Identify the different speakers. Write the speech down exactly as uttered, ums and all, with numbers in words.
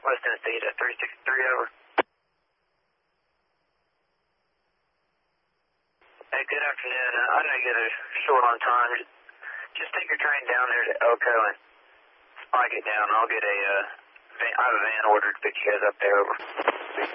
Speaker 1: West Tennessee to three six three, over. Hey, good afternoon. Uh, I know you guys are short on time. Just, just take your train down there to Elko and spike it down. I'll get a, uh, van, I have a van ordered to pick you guys up there, over.